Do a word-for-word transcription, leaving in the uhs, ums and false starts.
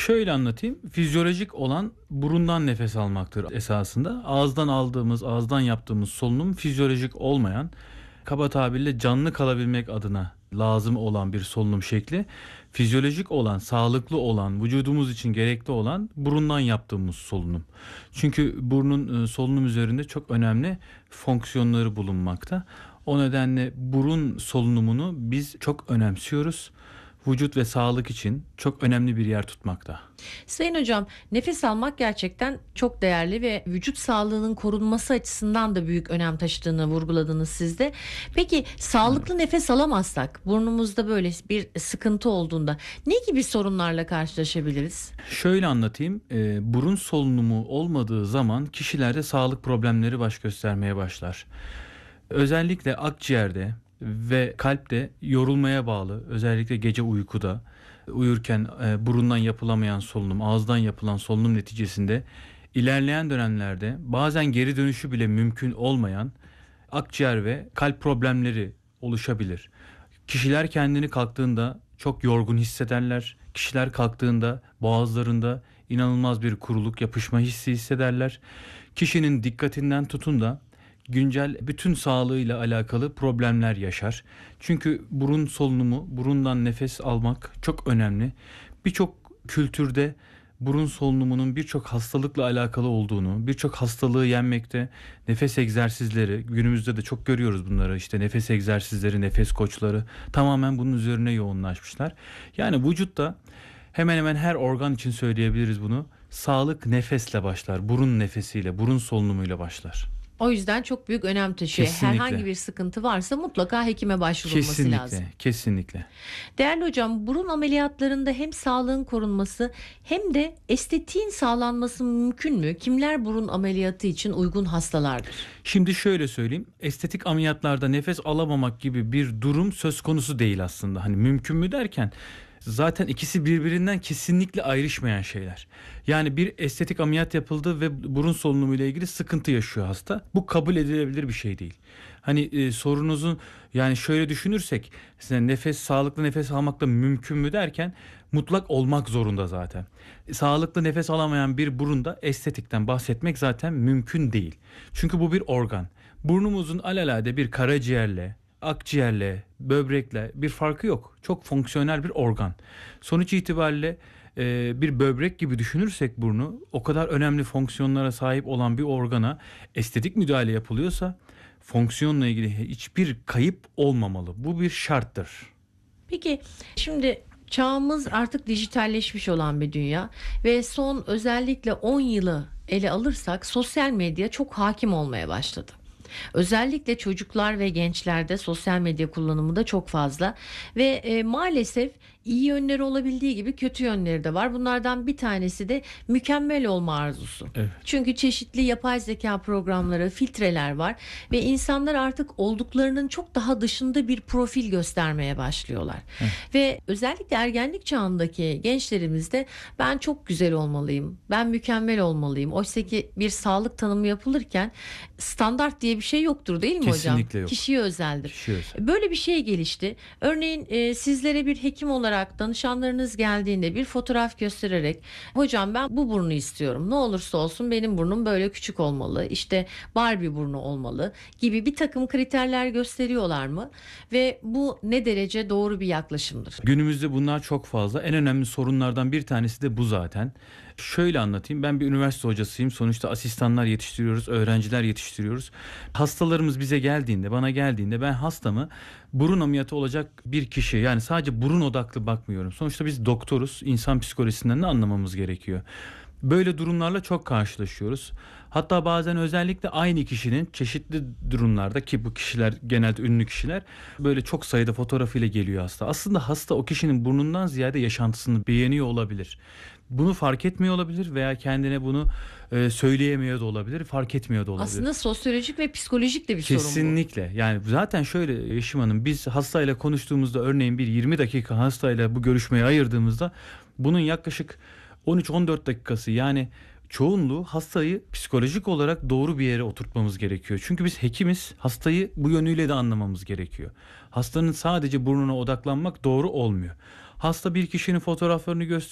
Şöyle anlatayım. Fizyolojik olan burundan nefes almaktır esasında. Ağızdan aldığımız, ağızdan yaptığımız solunum fizyolojik olmayan, kaba tabirle canlı kalabilmek adına lazım olan bir solunum şekli. Fizyolojik olan, sağlıklı olan, vücudumuz için gerekli olan burundan yaptığımız solunum. Çünkü burnun solunum üzerinde çok önemli fonksiyonları bulunmakta. O nedenle burun solunumunu biz çok önemsiyoruz. Vücut ve sağlık için çok önemli bir yer tutmakta. Sayın hocam, nefes almak gerçekten çok değerli ve vücut sağlığının korunması açısından da büyük önem taşıdığını vurguladınız siz de. Peki sağlıklı nefes alamazsak, burnumuzda böyle bir sıkıntı olduğunda ne gibi sorunlarla karşılaşabiliriz? Şöyle anlatayım. E, burun solunumu olmadığı zaman kişilerde sağlık problemleri baş göstermeye başlar. Özellikle akciğerde ve kalpte yorulmaya bağlı, özellikle gece uykuda uyurken e, burundan yapılamayan solunum, ağızdan yapılan solunum neticesinde ilerleyen dönemlerde bazen geri dönüşü bile mümkün olmayan akciğer ve kalp problemleri oluşabilir. Kişiler kendini kalktığında çok yorgun hissederler. Kişiler kalktığında boğazlarında inanılmaz bir kuruluk, yapışma hissi hissederler. Kişinin dikkatinden tutun da güncel bütün sağlığıyla alakalı problemler yaşar. Çünkü burun solunumu, burundan nefes almak çok önemli. Birçok kültürde burun solunumunun birçok hastalıkla alakalı olduğunu, birçok hastalığı yenmekte nefes egzersizleri, günümüzde de çok görüyoruz bunları. İşte nefes egzersizleri, nefes koçları tamamen bunun üzerine yoğunlaşmışlar. Yani vücutta hemen hemen her organ için söyleyebiliriz bunu. Sağlık nefesle başlar, burun nefesiyle, burun solunumuyla başlar. O yüzden çok büyük önem taşıyor. Kesinlikle. Herhangi bir sıkıntı varsa mutlaka hekime başvurulması Kesinlikle, lazım. Kesinlikle. Değerli hocam, burun ameliyatlarında hem sağlığın korunması hem de estetiğin sağlanması mümkün mü? Kimler burun ameliyatı için uygun hastalardır? Şimdi şöyle söyleyeyim. Estetik ameliyatlarda nefes alamamak gibi bir durum söz konusu değil aslında. Hani mümkün mü derken zaten ikisi birbirinden kesinlikle ayrışmayan şeyler. Yani bir estetik ameliyat yapıldı ve burun solunumu ile ilgili sıkıntı yaşıyor hasta. Bu kabul edilebilir bir şey değil. Hani e, sorunuzun yani şöyle düşünürsek nefes sağlıklı nefes almakta mümkün mü derken mutlak olmak zorunda zaten. Sağlıklı nefes alamayan bir burunda estetikten bahsetmek zaten mümkün değil. Çünkü bu bir organ. Burnumuzun alelade bir karaciğerle, akciğerle, böbrekle bir farkı yok. Çok fonksiyonel bir organ. Sonuç itibariyle e, bir böbrek gibi düşünürsek burnu o kadar önemli fonksiyonlara sahip olan bir organa estetik müdahale yapılıyorsa fonksiyonla ilgili hiçbir kayıp olmamalı. Bu bir şarttır. Peki şimdi çağımız artık dijitalleşmiş olan bir dünya ve son özellikle on yılı ele alırsak sosyal medya çok hakim olmaya başladı. Özellikle çocuklar ve gençlerde sosyal medya kullanımı da çok fazla ve e, maalesef iyi yönleri olabildiği gibi kötü yönleri de var. Bunlardan bir tanesi de mükemmel olma arzusu. Evet. Çünkü çeşitli yapay zeka programları, filtreler var ve insanlar artık olduklarının çok daha dışında bir profil göstermeye başlıyorlar. Evet. Ve özellikle ergenlik çağındaki gençlerimizde ben çok güzel olmalıyım, ben mükemmel olmalıyım. Oysa ki bir sağlık tanımı yapılırken standart diye bir şey yoktur değil mi hocam? Kesinlikle yok. Kişiye özeldir. Kişiye özel. Böyle bir şey gelişti. Örneğin e, sizlere bir hekim olarak danışanlarınız geldiğinde bir fotoğraf göstererek hocam ben bu burnu istiyorum. Ne olursa olsun benim burnum böyle küçük olmalı. İşte Barbie burnu olmalı gibi bir takım kriterler gösteriyorlar mı? Ve bu ne derece doğru bir yaklaşımdır? Günümüzde bunlar çok fazla. En önemli sorunlardan bir tanesi de bu zaten. Şöyle anlatayım. Ben bir üniversite hocasıyım. Sonuçta asistanlar yetiştiriyoruz, öğrenciler yetiştiriyoruz. Hastalarımız bize geldiğinde, bana geldiğinde ben hastamı burun ameliyatı olacak bir kişi, yani sadece burun odaklı bakmıyorum. Sonuçta biz doktoruz. İnsan psikolojisinden de anlamamız gerekiyor. Böyle durumlarla çok karşılaşıyoruz. Hatta bazen özellikle aynı kişinin çeşitli durumlarda, ki bu kişiler genelde ünlü kişiler, böyle çok sayıda fotoğrafıyla geliyor hasta. Aslında hasta o kişinin burnundan ziyade yaşantısını beğeniyor olabilir. Bunu fark etmiyor olabilir veya kendine bunu e, söyleyemiyor da olabilir, fark etmiyor da olabilir. Aslında sosyolojik ve psikolojik de bir sorun bu. Kesinlikle. Yani zaten şöyle Yeşim Hanım, biz hastayla konuştuğumuzda örneğin bir yirmi dakika hastayla bu görüşmeyi ayırdığımızda bunun yaklaşık on üç on dört dakikası, yani çoğunluğu hastayı psikolojik olarak doğru bir yere oturtmamız gerekiyor. Çünkü biz hekimiz, hastayı bu yönüyle de anlamamız gerekiyor. Hastanın sadece burnuna odaklanmak doğru olmuyor. Hasta bir kişinin fotoğraflarını gösteriyor.